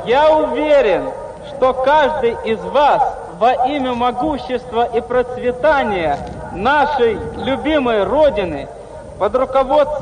Я уверен, что каждый из вас во имя могущества и процветания нашей любимой Родины под руководством